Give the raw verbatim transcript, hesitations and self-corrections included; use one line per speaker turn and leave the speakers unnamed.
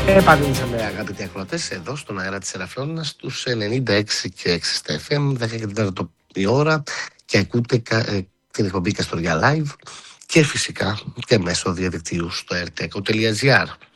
Επανήλθαμε, αγαπητοί ακροατές, εδώ στον αέρα της Ελαφρώνας στους ενενήντα έξι και έξι στα εφ εμ, δέκα και τέσσερα η ώρα, και ακούτε ε, την εκπομπή Καστοριά Live και φυσικά και μέσω διαδικτύου στο r t e c o τελεία g r.